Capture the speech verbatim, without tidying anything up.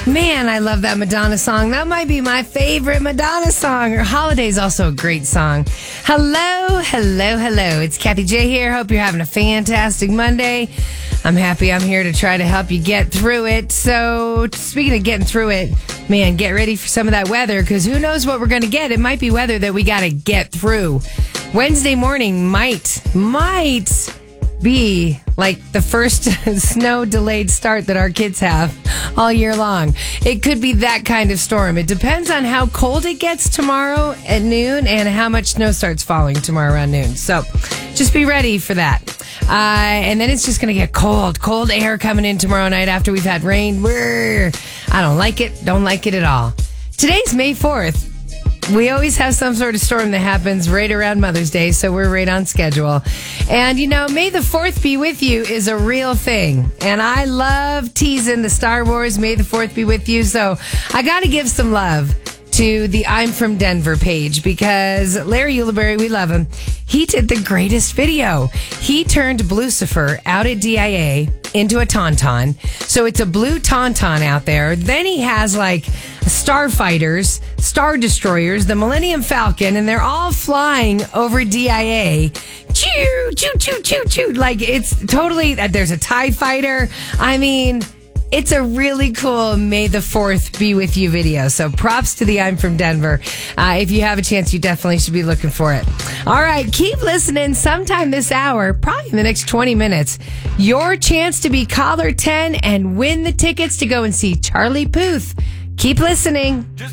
Man, I love that Madonna song. That might be my favorite Madonna song. Her Holiday is also a great song. Hello, hello, hello. It's Kathy J here. Hope you're having a fantastic Monday. I'm happy I'm here to try to help you get through it. So, speaking of getting through it, man, get ready for some of that weather because who knows what we're going to get. It might be weather that we got to get through. Wednesday morning might, might be like the first snow delayed start that our kids have all year long. It could be that kind of storm. It depends on how cold it gets tomorrow at noon and how much snow starts falling tomorrow around noon. So just be ready for that. Uh, and then it's just going to get cold. Cold air coming in tomorrow night after we've had rain. Brr. I don't like it. Don't like it at all. Today's May fourth. We always have some sort of storm that happens right around Mother's Day, so we're right on schedule. And, you know, May the fourth be with you is a real thing. And I love teasing the Star Wars May the fourth be with you, so I got to give some love to the I'm from Denver page because Larry Ulibarri, we love him. He did the greatest video. He turned Blucifer out at D I A into a Tauntaun. So it's a blue Tauntaun out there. Then he has like starfighters, star destroyers, the Millennium Falcon, and they're all flying over D I A. Choo, choo, choo, choo, choo. Like it's totally, there's a TIE fighter. I mean, it's a really cool May the fourth be with you video. So props to the I'm from Denver. Uh, if you have a chance, you definitely should be looking for it. All right, keep listening. Sometime this hour, probably in the next twenty minutes, your chance to be caller ten and win the tickets to go and see Charlie Puth. Keep listening.